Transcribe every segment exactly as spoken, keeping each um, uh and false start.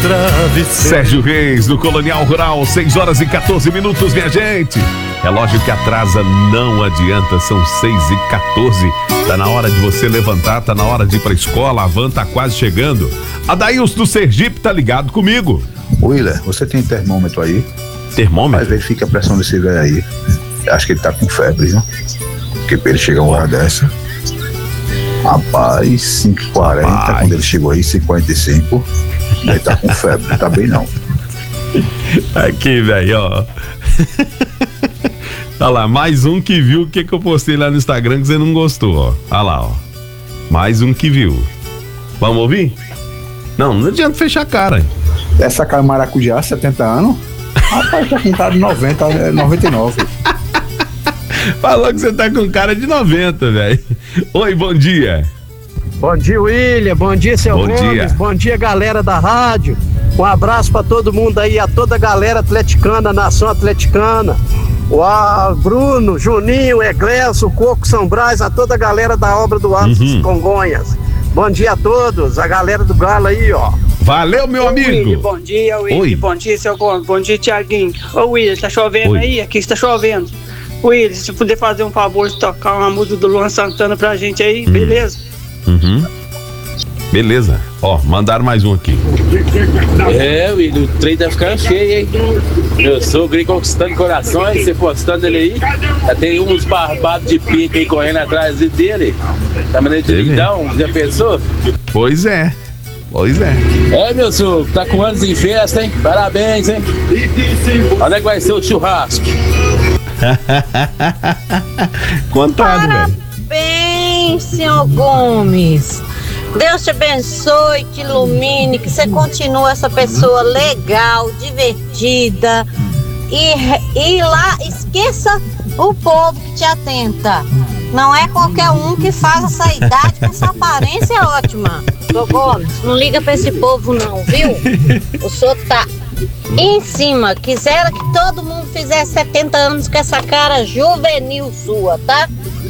travesseiro. Sérgio Reis, do Colonial Rural, seis horas e quatorze minutos, minha gente. Relógio que atrasa, não adianta, são seis e quatorze. Tá na hora de você levantar, tá na hora de ir pra escola, a van tá quase chegando. Adailson do Sergipe tá ligado comigo. Willer, você tem termômetro aí? Termômetro? Mas verifica a pressão desse velho aí. Acho que ele tá com febre, viu? Porque pra ele chegar uma hora dessa. Rapaz, cinco e quarenta, quando ele chegou aí, cinco e quarenta e cinco, ele tá com febre, não tá bem não. Aqui, velho, ó. Olha lá, mais um que viu o que, que eu postei lá no Instagram que você não gostou, ó. Olha lá, ó. Mais um que viu. Vamos ouvir? Não, não adianta fechar a cara. Essa cara maracujá, setenta anos. Rapaz, tá com cara de noventa, noventa e nove. Falou que você tá com cara de noventa, velho. Oi, bom dia. Bom dia, William. Bom dia, seu Bom Gomes. dia. Bom dia, galera da rádio. Um abraço pra todo mundo aí, a toda a galera atleticana, nação atleticana. O a, Bruno, Juninho, Eglesso, Coco, São Brás, a toda a galera da obra do Alto dos Uhum. Congonhas. Bom dia a todos, a galera do Galo aí, ó. Valeu, meu Ô, amigo. William, bom dia, William. Oi. Bom dia, seu Gomes. Bom dia, Tiaguinho. Ô, William, tá chovendo Oi. aí? Aqui está chovendo. William, se puder fazer um favor de tocar uma música do Luan Santana pra gente aí, Hum. beleza? Uhum. Beleza. Ó, mandaram mais um aqui. É, William, o trem tá ficando cheio, hein? Meu sogro aí conquistando corações, você postando ele aí. Já tem uns barbados de pica aí correndo atrás dele. Tá mandando de Teve. lindão, já pensou? Pois é. Pois é. É, meu sogro, tá com anos em festa, hein? Parabéns, hein? Onde é que vai ser o churrasco? Contado, velho. Parabéns, senhor Gomes. Deus te abençoe, te ilumine, que você continue essa pessoa legal, divertida. E, e lá, esqueça o povo que te atenta. Não é qualquer um que faz essa idade com essa aparência ótima. Senhor Gomes, não liga pra esse povo não, viu? O senhor tá em cima. Quisera que todo mundo fizesse setenta anos com essa cara juvenil sua, tá?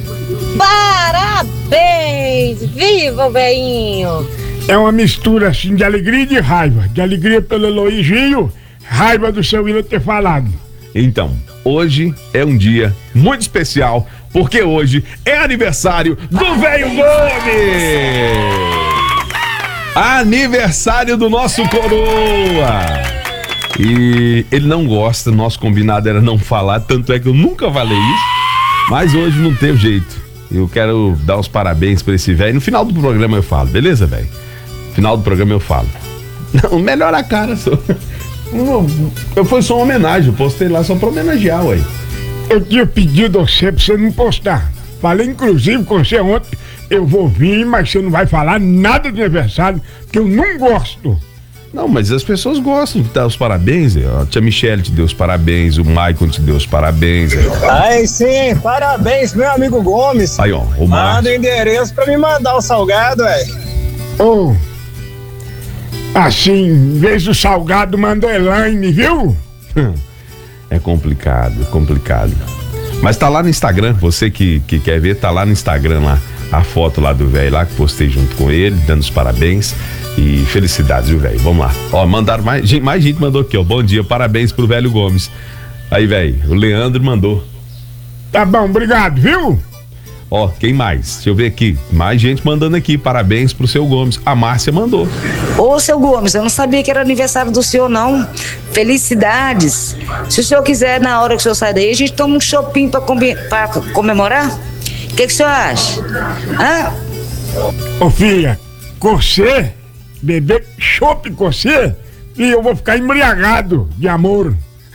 Parabéns! Viva o velhinho! É uma mistura assim de alegria e de raiva. De alegria pelo elogio, raiva do seu William ter falado. Então, hoje é um dia muito especial, porque hoje é aniversário do Velho Gomes! Aniversário do nosso coroa! E ele não gosta, nosso combinado era não falar, tanto é que eu nunca falei isso, mas hoje não teve jeito. Eu quero dar os parabéns pra esse velho. No final do programa eu falo, beleza, velho? No final do programa eu falo. Não, melhor a cara, só. Eu foi só uma homenagem, eu postei lá só pra homenagear, ué. Eu tinha pedido a você pra você não postar. Falei inclusive com você ontem, eu vou vir, mas você não vai falar nada de aniversário, que eu não gosto. Não, mas as pessoas gostam de dar os parabéns. A tia Michele te deu os parabéns, o Maicon te deu os parabéns. Aí sim, parabéns, meu amigo Gomes. Aí, ó, o Manda Márcio. o endereço pra me mandar o salgado, velho. Oh, assim, em vez do salgado, manda Elaine, viu? É complicado, é complicado. Mas tá lá no Instagram, você que, que quer ver, tá lá no Instagram lá, a foto lá do velho lá, que postei junto com ele, dando os parabéns. E felicidades, viu, velho? Vamos lá. Ó, mandaram mais gente, mais gente mandou aqui, ó. Bom dia, parabéns pro velho Gomes. Aí, velho, o Leandro mandou. Tá bom, obrigado, viu? Ó, quem mais? Deixa eu ver aqui. Mais gente mandando aqui. Parabéns pro seu Gomes. A Márcia mandou. Ô, seu Gomes, eu não sabia que era aniversário do senhor, não. Felicidades. Se o senhor quiser, na hora que o senhor sair daí, a gente toma um chopinho pra, combi- pra comemorar? O que, que o senhor acha? Hã? Ô filha, com você, beber chopp com você, e eu vou ficar embriagado de amor.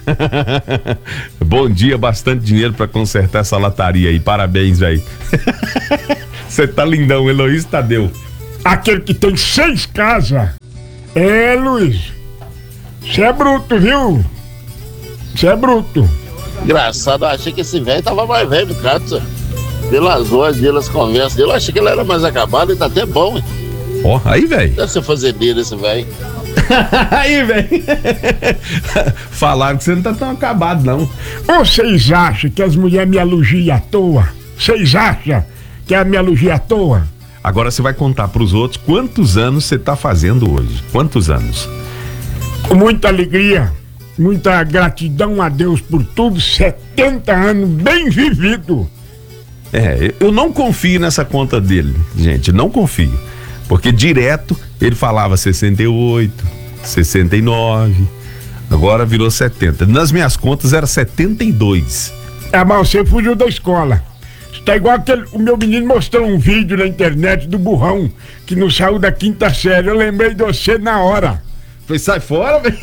Bom dia, bastante dinheiro pra consertar essa lataria aí. Parabéns, velho. Você tá lindão, Heloísa Tadeu. Aquele que tem seis casas. É, Luiz. Você é bruto, viu? Você é bruto. Engraçado, eu achei que esse velho tava mais velho do canto. Pelas vozes dele, as conversas dele, eu achei que ele era mais acabado e tá até bom, hein? Ó, aí, velho. Deve ser fazendeiro esse velho. Aí, velho. Falaram que você não tá tão acabado, não. Ou vocês acham que as mulheres me elogiam à toa? Vocês acham que ela me elogia à toa? Agora você vai contar pros outros quantos anos você tá fazendo hoje. Quantos anos? Muita alegria, muita gratidão a Deus por tudo, setenta anos bem vivido. É, eu não confio nessa conta dele, gente, não confio. Porque direto ele falava sessenta e oito, sessenta e nove, agora virou setenta. Nas minhas contas era setenta e dois. Ah, mas você fugiu da escola. Está igual aquele, o meu menino mostrou um vídeo na internet do burrão, que não saiu da quinta série. Eu lembrei de você na hora. Falei, sai fora, velho.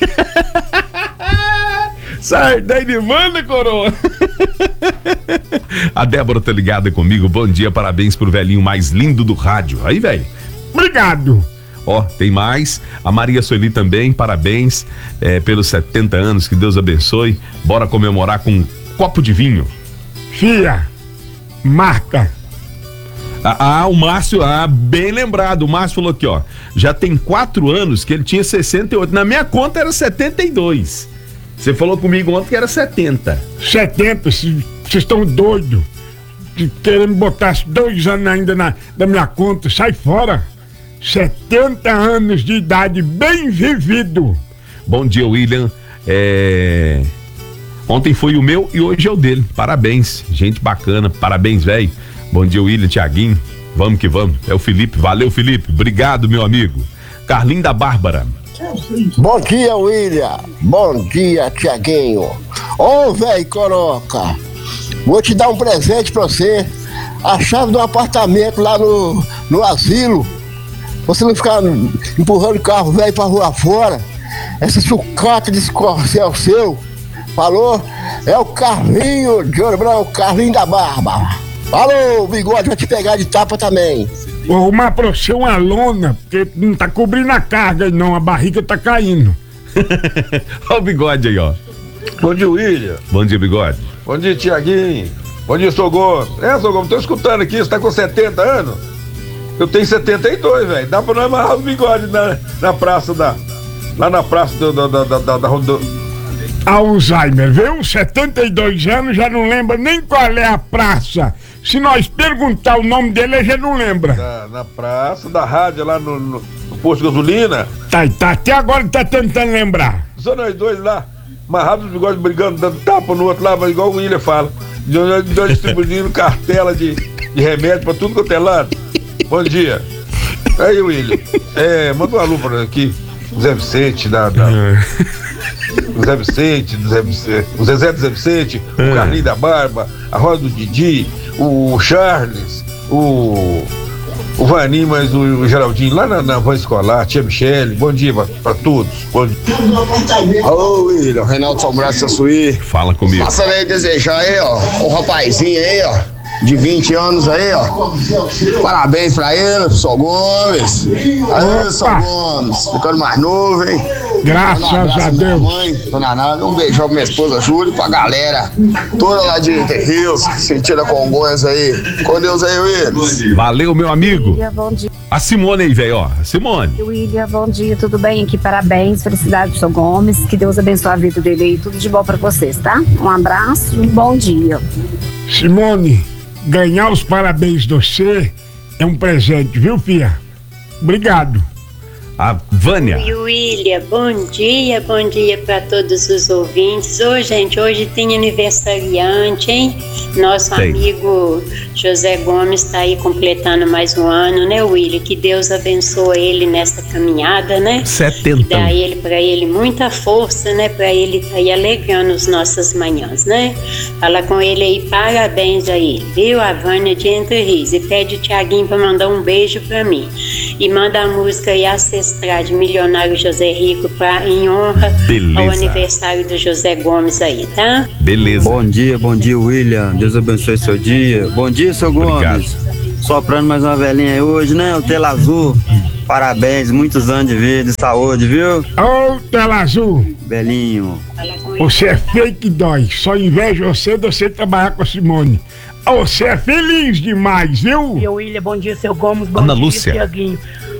Sai daí de manda, coroa. A Débora tá ligada comigo. Bom dia, parabéns pro velhinho mais lindo do rádio. Aí, velho. Obrigado. Ó, tem mais. A Maria Sueli também, parabéns é, pelos setenta anos, que Deus abençoe. Bora comemorar com um copo de vinho. Fia, marca. Ah, ah, o Márcio, ah, bem lembrado. O Márcio falou aqui, ó. Já tem quatro anos que ele tinha sessenta e oito. Na minha conta era setenta e dois. Você falou comigo ontem que era setenta. setenta, vocês estão doidos. Querendo botar dois anos ainda na, na minha conta. Sai fora. setenta anos de idade, bem vivido. Bom dia, William. É... Ontem foi o meu e hoje é o dele. Parabéns, gente bacana. Parabéns, velho. Bom dia, William, Tiaguinho. Vamos que vamos. É o Felipe. Valeu, Felipe. Obrigado, meu amigo. Carlinho da Bárbara. Bom dia, William. Bom dia, Tiaguinho. Ô, velho Coroca, vou te dar um presente pra você. A chave do apartamento lá no, no asilo. Você não ficar empurrando carro velho pra rua fora. Essa sucata desse corcel seu. Falou? É o Carlinho de Ouro Branco, o Carlinho da Barba. Falou, o bigode vai te pegar de tapa também. Vou arrumar pra você uma lona, porque não tá cobrindo a carga aí não, a barriga tá caindo. Olha o bigode aí, ó. Bom dia, William. Bom dia, bigode. Bom dia, Tiaguinho. Bom dia, Sogô. É, Sogô, tô escutando aqui, você tá com setenta anos? Eu tenho setenta e dois, velho. Dá pra não amarrar o bigode na, na praça da... Lá na praça do, da, da, da, da rodovia. Alzheimer, viu? setenta e dois anos, já não lembra nem qual é a praça. Se nós perguntar o nome dele, ele já não lembra. Na, na praça da rádio, lá no, no, no posto de gasolina. Tá, tá, até agora ele tá tentando lembrar. Só nós dois lá, amarrados os bigodes brigando, dando tapa no outro lá, mas igual o William fala. Nós distribuindo cartela de, de remédio pra tudo quanto é lado. Bom dia. Aí, William, é, manda um alô pra nós aqui, o Zé Vicente, da... da... O Zé Vicente, do Zé Vicente, o Zezé do Zé Vicente, é. O Carlinho da Barba, a Roda do Didi, o Charles, o, o Vaninho, mas o, o Geraldinho, lá na, na van escolar, a tia Michele. Bom dia pra, pra todos. Bom dia. Alô, William, Reinaldo Sombras, Sassuí. Fala comigo. Passa aí desejar aí, ó, um rapazinho aí, ó, de vinte anos aí, ó. Parabéns pra ele, Só Gomes. Aí, Só Gomes, ficando mais novo, hein? Graças a Deus. Mãe, dona Nana, um beijão pra minha esposa Júlia e pra galera toda lá de Entre Rios, sentindo a Congonhas aí. Com Deus aí, William. Valeu, meu amigo. William, bom dia. A Simone aí, velho, ó. Simone. William, bom dia, tudo bem? Aqui, parabéns, felicidade, São Gomes. Que Deus abençoe a vida dele aí. Tudo de bom pra vocês, tá? Um abraço e um bom dia. Simone, ganhar os parabéns de você é um presente, viu, filha? Obrigado. A Vânia. Oi, William, bom dia, bom dia para todos os ouvintes. Ô, gente, hoje tem aniversariante, hein? Nosso tem. Amigo José Gomes está aí completando mais um ano, né, William? Que Deus abençoe ele nessa caminhada, né? setenta. Dá ele, para ele muita força, né? Para ele estar tá aí alegrando as nossas manhãs, né? Fala com ele aí, parabéns aí, viu? A Vânia de Entre Rios. E pede o Tiaguinho para mandar um beijo para mim. E manda a música aí, Ancestral, de Milionário José Rico, pra, em honra Beleza. Ao aniversário do José Gomes aí, tá? Beleza. Bom dia, bom dia, William. Deus abençoe seu dia. Bom dia, seu Gomes. Obrigado. Soprando mais uma velhinha aí hoje, né? O Tela Azul. Parabéns, muitos anos de vida e saúde, viu? Ô, Tela Azul. Belinho. Você é feio que dói. Só invejo você de você trabalhar com a Simone. Você é feliz demais, viu? E William, bom dia, seu Gomes. Bom Ana dia, Lúcia. Tiaguinho.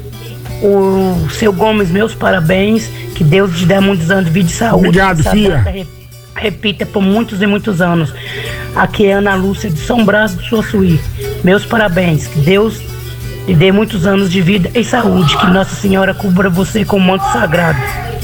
O seu Gomes, meus parabéns. Que Deus te dê muitos anos de vida e saúde. Obrigado, filha. Repita por muitos e muitos anos. Aqui é Ana Lúcia de São Brás do Sassuí. Meus parabéns. Que Deus lhe dê muitos anos de vida e saúde. Que Nossa Senhora cubra você com o manto sagrado.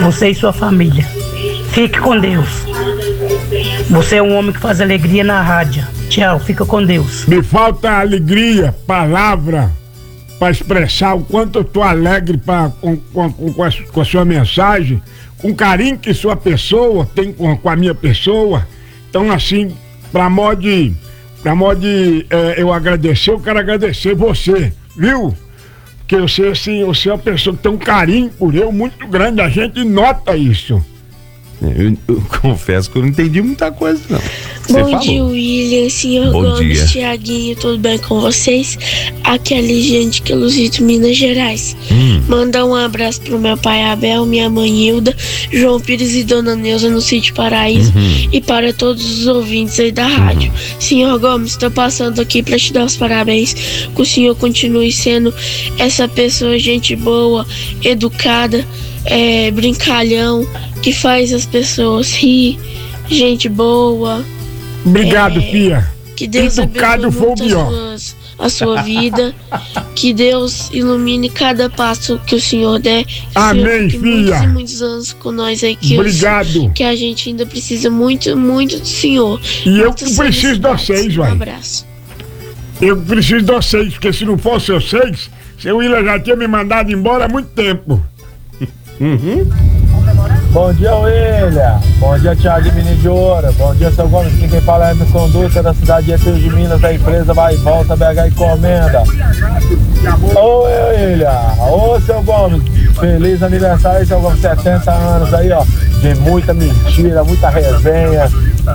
você e sua família. Fique com Deus. Você é um homem que faz alegria na rádio. Tchau, fica com Deus. Me falta alegria, palavra, para expressar o quanto eu tô alegre pra, com, com, com, a, com a sua mensagem, com o carinho que sua pessoa tem com, com a minha pessoa. Então, assim, pra modo de, pra modo de é, eu agradecer, eu quero agradecer você, viu? Porque você, assim, você é uma pessoa que tem um carinho por eu muito grande, a gente nota isso. Eu, eu confesso que eu não entendi muita coisa, não. Você Bom falou. dia, William, senhor Bom Gomes, dia. Tiaguinho, tudo bem com vocês? Aqui é a Ligiane de Queluzito, Minas Gerais. Hum. Mandar um abraço pro meu pai Abel, minha mãe Hilda, João Pires e Dona Neuza no Sítio Paraíso Uhum. e para todos os ouvintes aí da rádio. Senhor Gomes, estou passando aqui para te dar os parabéns, que o senhor continue sendo essa pessoa, gente boa, educada, é, brincalhão, que faz as pessoas rir, gente boa. Obrigado, É, Pia. Que Deus Educado abençoe foi o muito pior. as suas- a sua vida. Que Deus ilumine cada passo que o Senhor der. Que Amém, o Senhor fique filha. muitos e muitos anos com nós aí. Que Obrigado. Eu, que a gente ainda precisa muito, muito do Senhor. E eu Muitas que preciso de felicidades. vocês, Um vai. abraço. Eu preciso de vocês, porque se não fosse vocês, seu William já tinha me mandado embora há muito tempo. Uhum. Bom dia, William. Bom dia, Thiago Menino de Ouro. Bom dia, seu Gomes. Quem fala é a conduta da cidade de Etel de Minas, da empresa Vai e Volta, B H Encomenda. Ô, William. Ô, seu Gomes. Feliz aniversário, seu Gomes. setenta anos aí, ó. De muita mentira, muita resenha.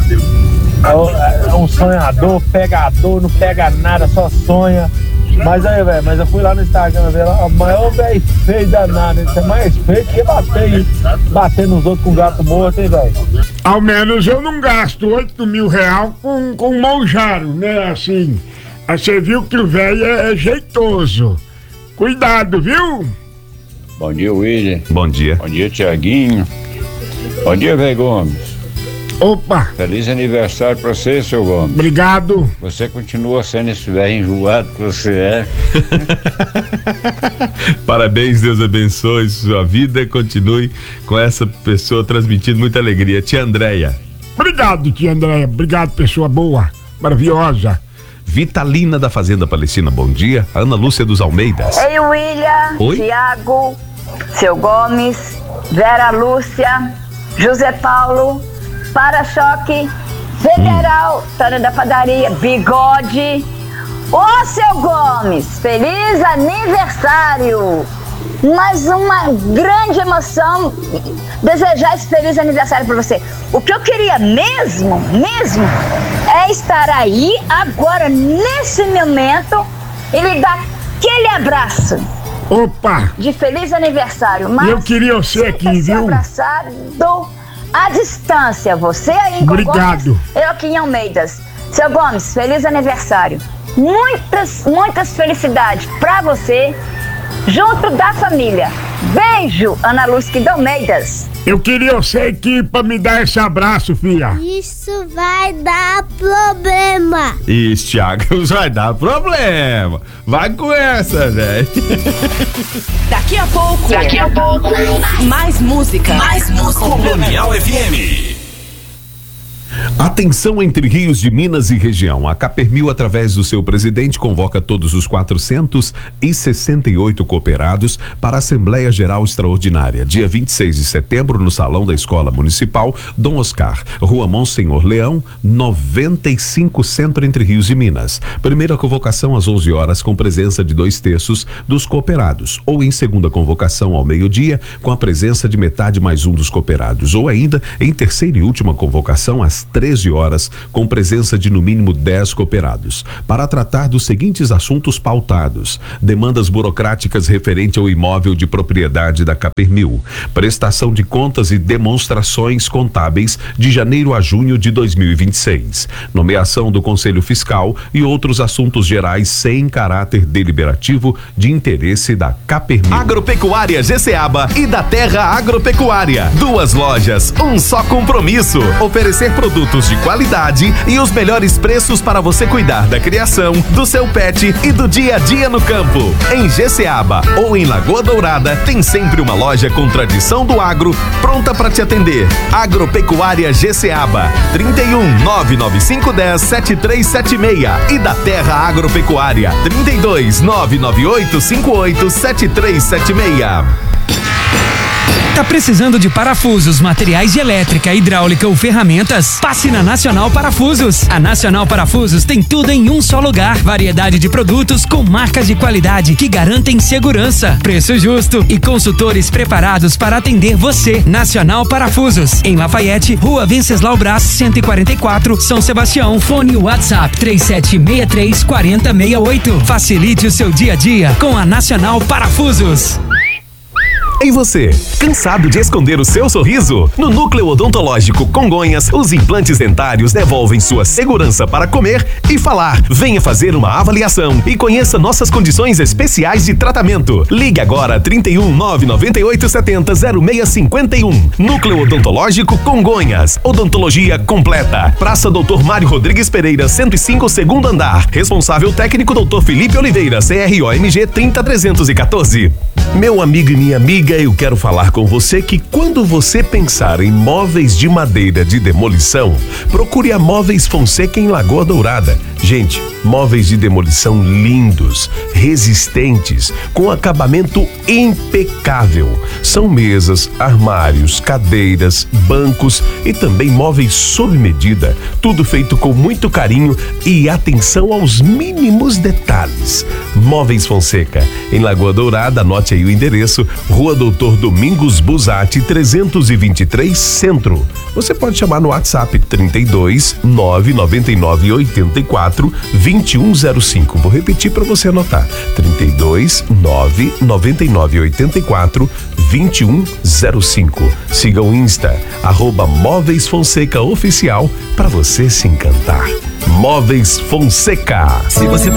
É um sonhador, pegador, não pega nada, só sonha. Mas aí, velho, mas eu fui lá no Instagram ver lá, o maior velho feio danado, ele é mais feio que bater, bater nos outros com gato morto, hein, velho? Ao menos eu não gasto oito mil reais com, com monjaro, né? Assim, aí você viu que o velho é, é jeitoso. Cuidado, viu? Bom dia, William. Bom dia. Bom dia, Tiaguinho. Bom dia, velho Gomes. Opa! Feliz aniversário pra você, seu Gomes. Obrigado. Você continua sendo esse velho enjoado que você é. Parabéns, Deus abençoe sua vida e continue com essa pessoa transmitindo muita alegria. Tia Andréia. Obrigado, tia Andréia. Obrigado, pessoa boa, maravilhosa. Vitalina da Fazenda Palestina, bom dia. Ana Lúcia dos Almeidas. Ei, William, Oi? Tiago, seu Gomes, Vera Lúcia, José Paulo, Para-choque, Federal, hum. Tânia da Padaria, Bigode. Ô, seu Gomes, feliz aniversário! Mais uma grande emoção desejar esse feliz aniversário para você. O que eu queria mesmo, mesmo, é estar aí agora, nesse momento, e lhe dar aquele abraço. Opa! De feliz aniversário. Mas eu queria você aqui, viu? Abraçado à distância. Você aí em Obrigado. Gomes, eu aqui em Almeidas. Seu Gomes, feliz aniversário. Muitas, muitas felicidades pra você, junto da família. Beijo, Ana Lúcia de Almeidas. Eu queria você aqui pra me dar esse abraço, filha. Isso vai dar problema. Isso, Thiago, vai dar problema. Vai com essa, velho. Daqui a pouco. Daqui a pouco. Mais música. Mais música. Colonial F M. Atenção entre rios de Minas e região. A Capermil, através do seu presidente, convoca todos os quatrocentos e sessenta e oito cooperados para a Assembleia Geral Extraordinária, dia vinte e seis de setembro, no Salão da Escola Municipal Dom Oscar, Rua Monsenhor Leão, noventa e cinco, Centro, Entre Rios de Minas. Primeira convocação às onze horas, com presença de dois terços dos cooperados, ou em segunda convocação ao meio-dia, com a presença de metade mais um dos cooperados, ou ainda em terceira e última convocação às treze horas, com presença de no mínimo dez cooperados, para tratar dos seguintes assuntos pautados: demandas burocráticas referente ao imóvel de propriedade da Capermil, prestação de contas e demonstrações contábeis de janeiro a junho de dois mil e vinte e seis, nomeação do Conselho Fiscal e outros assuntos gerais sem caráter deliberativo de interesse da Capermil. Agropecuária Geceaba e da Terra Agropecuária. Duas lojas, um só compromisso. Oferecer produtos produtos de qualidade e os melhores preços para você cuidar da criação, do seu pet e do dia a dia no campo. Em Jeceaba ou em Lagoa Dourada, tem sempre uma loja com tradição do agro pronta para te atender. Agropecuária Jeceaba, trinta e um, nove nove cinco um zero, sete três sete seis e da Terra Agropecuária, trinta e dois, nove nove oito cinco oito sete três sete seis. Tá precisando de parafusos, materiais de elétrica, hidráulica ou ferramentas? Passe na Nacional Parafusos. A Nacional Parafusos tem tudo em um só lugar. Variedade de produtos com marcas de qualidade que garantem segurança, preço justo e consultores preparados para atender você. Nacional Parafusos, em Lafayette, Rua Venceslau Brás, cento e quarenta e quatro, São Sebastião. Fone WhatsApp três sete seis três, quatro zero seis oito. Facilite o seu dia a dia com a Nacional Parafusos. E você, cansado de esconder o seu sorriso? No Núcleo Odontológico Congonhas, os implantes dentários devolvem sua segurança para comer e falar. Venha fazer uma avaliação e conheça nossas condições especiais de tratamento. Ligue agora trinta e um, nove nove oito sete zero, zero seis cinco um. Núcleo Odontológico Congonhas. Odontologia completa. Praça Doutor Mário Rodrigues Pereira, cento e cinco, segundo andar. Responsável técnico Doutor Felipe Oliveira, C R O M G trinta trezentos e quatorze. Meu amigo e minha amiga, eu quero falar com você que quando você pensar em móveis de madeira de demolição, procure a Móveis Fonseca em Lagoa Dourada. Gente, móveis de demolição lindos, resistentes, com acabamento impecável. São mesas, armários, cadeiras, bancos e também móveis sob medida. Tudo feito com muito carinho e atenção aos mínimos detalhes. Móveis Fonseca, em Lagoa Dourada, anote aí o endereço, Rua Doutor Domingos Busati, trezentos e vinte e três, Centro. Você pode chamar no WhatsApp trinta e dois, nove nove nove oito quatro, dois um zero cinco. Vou repetir para você anotar. trinta e dois, nove nove nove oito quatro, dois um zero cinco. Siga o Insta, arroba Móveis Fonseca Oficial, para você se encantar. Móveis Fonseca. Se você